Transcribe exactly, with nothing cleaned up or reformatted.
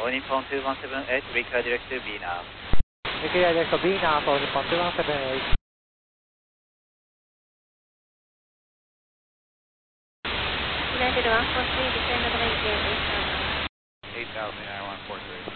All Nippon two one seven eight, require direct to B now. Require direct to B now, All Nippon two one seven eight. United one four three, descend of eight eight thousand. eight thousand, I one four three.